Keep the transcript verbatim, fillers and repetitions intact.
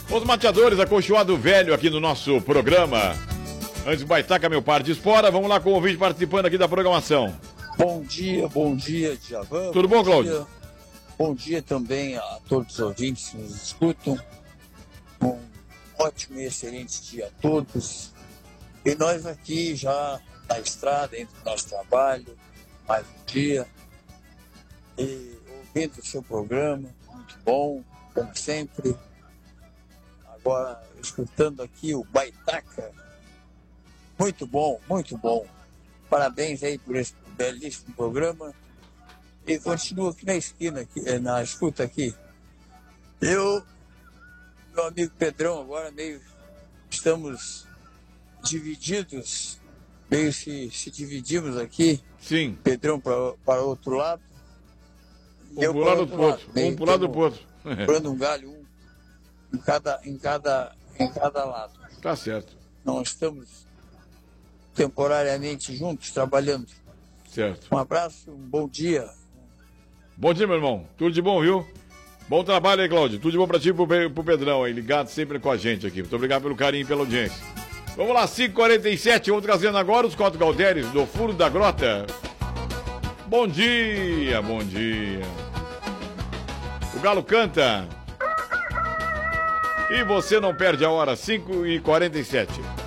Os mateadores, acolchoado velho aqui no nosso programa. Antes do Baitaca, meu par de espora, vamos lá com o ouvinte participando aqui da programação. Bom dia, bom dia, Djavan. Tudo bom, Cláudio? Bom dia também a todos os ouvintes que nos escutam. Um ótimo e excelente dia a todos. E nós aqui já na estrada, entre o nosso trabalho, mais um dia. E ouvindo o seu programa, muito bom, como sempre. Agora, escutando aqui o Baitaca. Muito bom, muito bom. Parabéns aí por esse belíssimo programa. E continuo aqui na esquina, aqui, na escuta aqui. Eu, meu amigo Pedrão, agora meio estamos divididos, meio se, se dividimos aqui. Sim. Pedrão para, para outro lado. Um pro lado do outro. Um pro lado do outro. Procurando um galho, um em cada, em cada, em cada lado. Tá certo. Nós estamos temporariamente juntos, trabalhando. Certo. Um abraço, um bom dia. Bom dia, meu irmão. Tudo de bom, viu? Bom trabalho aí, Cláudio. Tudo de bom pra ti e pro, pro Pedrão aí, ligado sempre com a gente aqui. Muito obrigado pelo carinho e pela audiência. Vamos lá, cinco e quarenta e sete, vamos trazendo agora os Coto Galderes do Furo da Grota. Bom dia, bom dia. O Galo canta. E você não perde a hora, cinco e quarenta e sete.